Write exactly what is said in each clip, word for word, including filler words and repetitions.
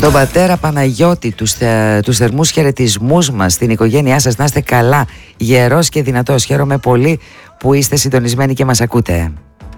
Στον πατέρα Παναγιώτη, τους, θε, τους θερμούς χαιρετισμούς μας στην οικογένειά σας, να είστε καλά, γερός και δυνατός. Χαίρομαι πολύ που είστε συντονισμένοι και μας ακούτε.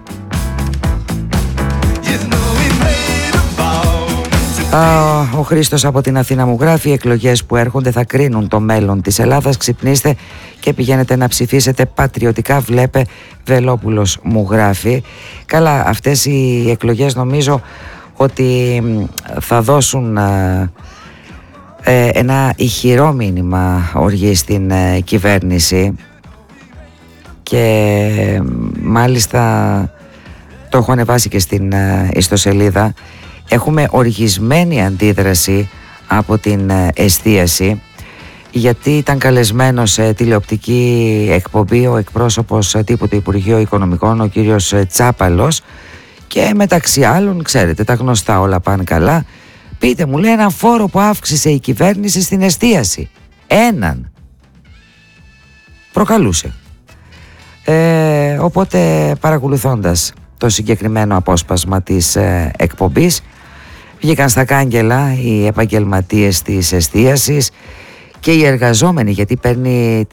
Α, ο Χρήστος από την Αθήνα μου γράφει: οι εκλογές που έρχονται θα κρίνουν το μέλλον της Ελλάδας. Ξυπνήστε και πηγαίνετε να ψηφίσετε πατριωτικά. Βλέπε Βελόπουλος μου γράφει. Καλά, αυτές οι εκλογές νομίζω ότι θα δώσουν ε, ε, ένα ηχηρό μήνυμα οργή στην ε, κυβέρνηση και ε, μάλιστα το έχω ανεβάσει και στην ε, ιστοσελίδα. Έχουμε οργισμένη αντίδραση από την ε, εστίαση, γιατί ήταν καλεσμένος σε τηλεοπτική εκπομπή ο εκπρόσωπος τύπου του Υπουργείου Οικονομικών, ο κύριος Τσάπαλος, και μεταξύ άλλων, ξέρετε, τα γνωστά όλα πάνε καλά. Πείτε μου, λέει, έναν φόρο που αύξησε η κυβέρνηση στην εστίαση. Έναν. Προκαλούσε. Ε, οπότε παρακολουθώντας το συγκεκριμένο απόσπασμα της ε, εκπομπής, βγήκαν στα κάγκελα οι επαγγελματίες της εστίασης και οι εργαζόμενοι, γιατί παίρνει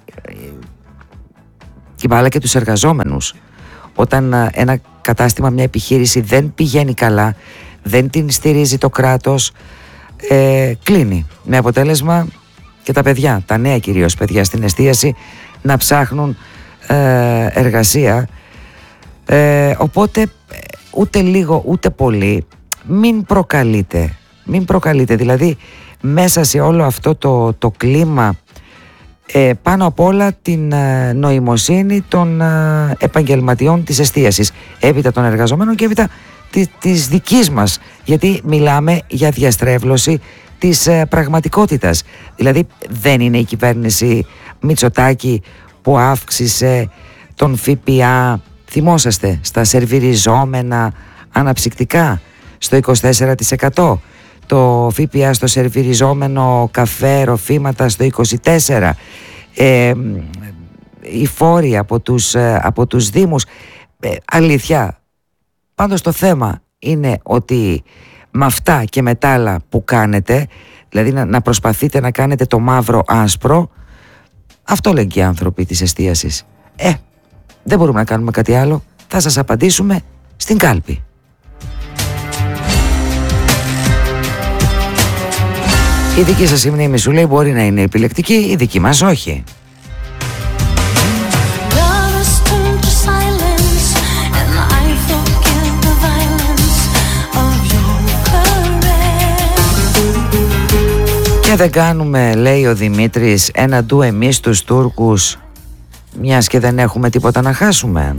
την μπάλα και τους εργαζόμενους. Όταν ένα κατάστημα, μια επιχείρηση δεν πηγαίνει καλά, δεν την στηρίζει το κράτος, ε, κλείνει. Με αποτέλεσμα και τα παιδιά, τα νέα κυρίως παιδιά στην εστίαση, να ψάχνουν ε, εργασία. Ε, οπότε ούτε λίγο ούτε πολύ μην προκαλείτε. Μην προκαλείτε. Δηλαδή μέσα σε όλο αυτό το, το κλίμα, Ε, πάνω απ' όλα την ε, νοημοσύνη των ε, επαγγελματιών της εστίασης, έπειτα των εργαζομένων και έπειτα τη, της δικής μας, γιατί μιλάμε για διαστρέβλωση της ε, πραγματικότητας. Δηλαδή δεν είναι η κυβέρνηση Μητσοτάκη που αύξησε τον ΦΠΑ, θυμόσαστε, στα σερβιριζόμενα αναψυκτικά στο είκοσι τέσσερα τοις εκατό, το ΦΠΑ στο σερβιριζόμενο καφέ, ροφήματα στο είκοσι τέσσερα τοις εκατό, ε, οι φόροι από τους, ε, από τους δήμους, ε, αλήθεια. Πάντως το θέμα είναι ότι με αυτά και με τα άλλα που κάνετε, δηλαδή να, να προσπαθείτε να κάνετε το μαύρο άσπρο, αυτό λένε και οι άνθρωποι της εστίασης. Ε, δεν μπορούμε να κάνουμε κάτι άλλο, θα σας απαντήσουμε στην κάλπη. Η δική σας η μνήμη, σου λέει, μπορεί να είναι επιλεκτική, η δική μας όχι. Και δεν κάνουμε, λέει ο Δημήτρης, ένα ντου εμείς τους Τούρκους, μιας και δεν έχουμε τίποτα να χάσουμε.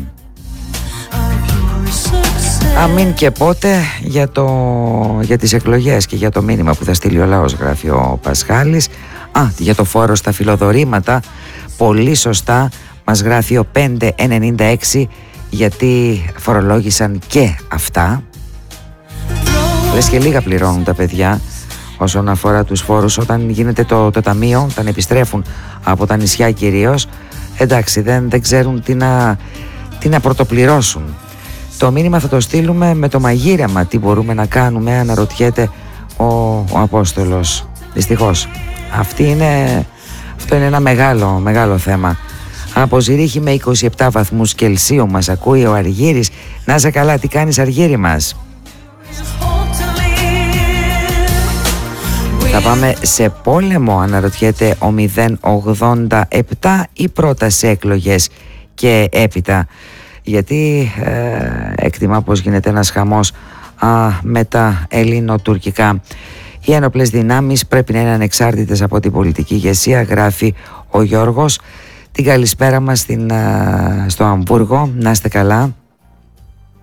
Αμήν και πότε για, το, για τις εκλογές και για το μήνυμα που θα στείλει ο λαός, γράφει ο Πασχάλης. Α, για το φόρο στα φιλοδορήματα, πολύ σωστά μας γράφει ο πέντε ενενήντα έξι, γιατί φορολόγησαν και αυτά. Λες και λίγα πληρώνουν τα παιδιά όσον αφορά τους φόρους. Όταν γίνεται το, το ταμείο, όταν επιστρέφουν από τα νησιά κυρίως, εντάξει, δεν, δεν ξέρουν τι να, τι να πρωτοπληρώσουν. Το μήνυμα θα το στείλουμε με το μαγείρεμα. Τι μπορούμε να κάνουμε, αναρωτιέται ο, ο Απόστολος. Δυστυχώς αυτή είναι, αυτό είναι ένα μεγάλο, μεγάλο θέμα. Από Ζηρίχη με είκοσι επτά βαθμούς Κελσίου μας ακούει ο Αργύρης. Να είσαι καλά, τι κάνεις, Αργύρη μας? Θα πάμε σε πόλεμο, αναρωτιέται ο μηδέν ογδόντα επτά, ή πρώτα σε εκλογές και έπειτα? Γιατί ε, εκτιμά πως γίνεται ένας χαμός α, με τα ελληνοτουρκικά. Οι ένοπλες δυνάμεις πρέπει να είναι ανεξάρτητες από την πολιτική ηγεσία, γράφει ο Γιώργος. Την καλησπέρα μας στην, α, στο Αμβούργο, να είστε καλά.